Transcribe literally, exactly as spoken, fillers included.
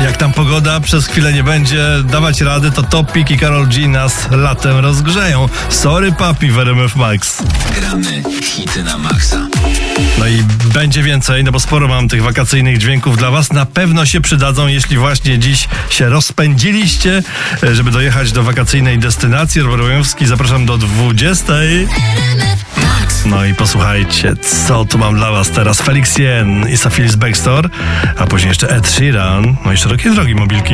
Jak tam pogoda przez chwilę nie będzie dawać rady, to Topic i Karol G nas latem rozgrzeją. Sorry papi w R M F Max. Gramy hity na maksa. No i będzie więcej, no bo sporo mam tych wakacyjnych dźwięków dla was. Na pewno się przydadzą, jeśli właśnie dziś się rozpędziliście, żeby dojechać do wakacyjnej destynacji. Robert Łajowski, zapraszam do dwudziestej. No i posłuchajcie, co tu mam dla was teraz. Felix Jen i Safilis Bextor, a później jeszcze Ed Sheeran. No i szerokie drogi mobilki.